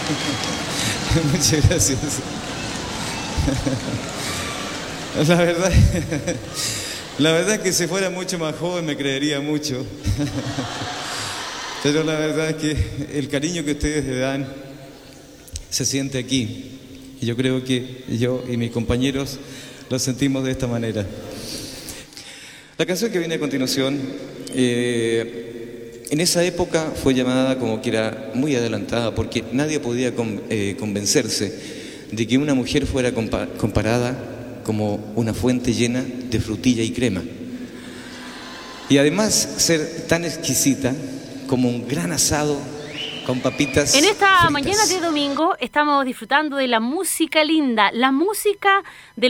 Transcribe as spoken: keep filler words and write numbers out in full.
Muchas gracias. La verdad, la verdad es que si fuera mucho más joven me creería mucho. Pero la verdad es que el cariño que ustedes le dan se siente aquí. Y yo creo que yo y mis compañeros lo sentimos de esta manera. La canción que viene a continuación, eh, en esa época fue llamada como que era muy adelantada, porque nadie podía con, eh, convencerse de que una mujer fuera compa comparada como una fuente llena de frutilla y crema. Y además ser tan exquisita como un gran asado con papitas En esta fritas. mañana de domingo estamos disfrutando de la música linda, la música de